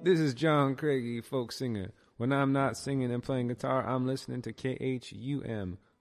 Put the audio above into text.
This is John Craigie, folk singer. When I'm not singing and playing guitar, I'm listening to KHUM